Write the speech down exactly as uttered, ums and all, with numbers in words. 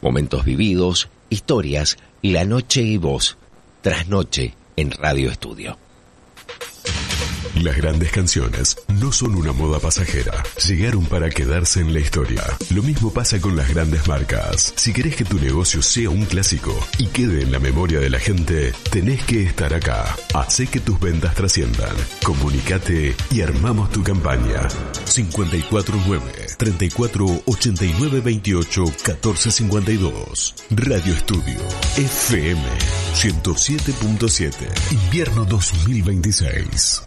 Momentos vividos, historias, la noche y voz. Trasnoche en Radio Estudio. Las grandes canciones no son una moda pasajera. Llegaron para quedarse en la historia. Lo mismo pasa con las grandes marcas. Si querés que tu negocio sea un clásico y quede en la memoria de la gente, tenés que estar acá. Hacé que tus ventas trasciendan. Comunicate y armamos tu campaña. cinco cuatro nueve, treinta y cuatro, ochenta y nueve, veintiocho, catorce cincuenta y dos. Radio Estudio F M ciento siete punto siete. Invierno dos mil veintiséis.